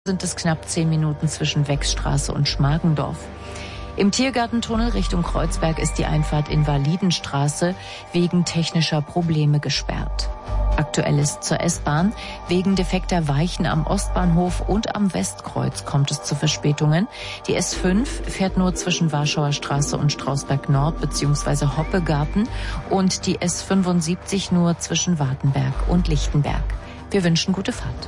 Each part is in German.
Sind es knapp 10 Minuten zwischen Wechsstraße und Schmargendorf. Im Tiergartentunnel Richtung Kreuzberg ist die Einfahrt Invalidenstraße wegen technischer Probleme gesperrt. Aktuell ist zur S-Bahn. Wegen defekter Weichen am Ostbahnhof und am Westkreuz kommt es zu Verspätungen. Die S5 fährt nur zwischen Warschauer Straße und Strausberg Nord bzw. Hoppegarten und die S75 nur zwischen Wartenberg und Lichtenberg. Wir wünschen gute Fahrt.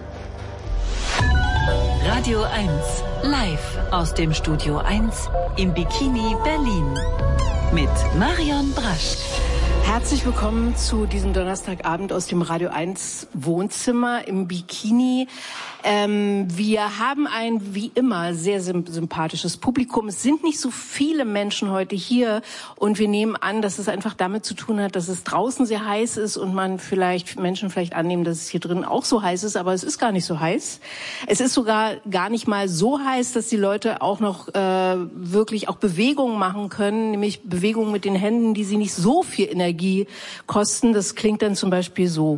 Radio 1, live aus dem Studio 1 im Bikini Berlin mit Marion Brasch. Herzlich willkommen zu diesem Donnerstagabend aus dem Radio 1 Wohnzimmer im Bikini. Wir haben ein, wie immer, sehr sympathisches Publikum. Es sind nicht so viele Menschen heute hier und wir nehmen an, dass es einfach damit zu tun hat, dass es draußen sehr heiß ist und Menschen vielleicht annehmen, dass es hier drin auch so heiß ist, aber es ist gar nicht so heiß. Es ist sogar gar nicht mal so heiß, dass die Leute auch noch wirklich auch Bewegungen machen können, nämlich Bewegungen mit den Händen, die sie nicht so viel Energie kosten. Das klingt dann zum Beispiel so.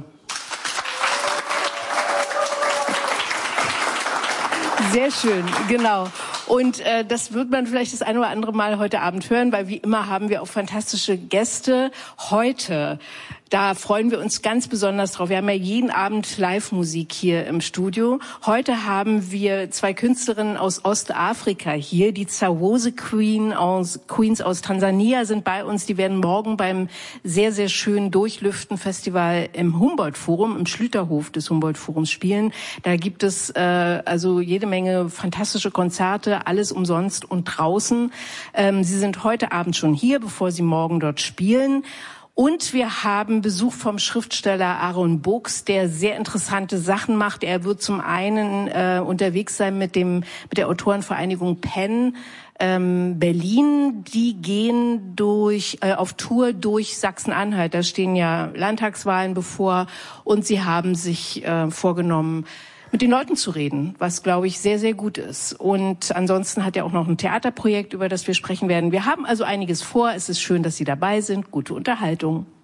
Sehr schön, genau. Und das wird man vielleicht das ein oder andere Mal heute Abend hören, weil wie immer haben wir auch fantastische Gäste. Heute, da freuen wir uns ganz besonders drauf. Wir haben ja jeden Abend Live-Musik hier im Studio. Heute haben wir zwei Künstlerinnen aus Ostafrika hier. Die Zawose Queens aus Tansania sind bei uns. Die werden morgen beim sehr, sehr schönen Durchlüften-Festival im Humboldt-Forum, im Schlüterhof des Humboldt-Forums spielen. Da gibt es also jede Menge fantastische Konzerte, alles umsonst und draußen. Sie sind heute Abend schon hier, bevor sie morgen dort spielen. Und wir haben Besuch vom Schriftsteller Aaron Books, der sehr interessante Sachen macht. Er wird zum einen unterwegs sein mit der Autorenvereinigung PEN Berlin. Die gehen auf Tour durch Sachsen-Anhalt. Da stehen ja Landtagswahlen bevor und sie haben sich vorgenommen, mit den Leuten zu reden, was, glaube ich, sehr, sehr gut ist. Und ansonsten hat er auch noch ein Theaterprojekt, über das wir sprechen werden. Wir haben also einiges vor. Es ist schön, dass Sie dabei sind. Gute Unterhaltung.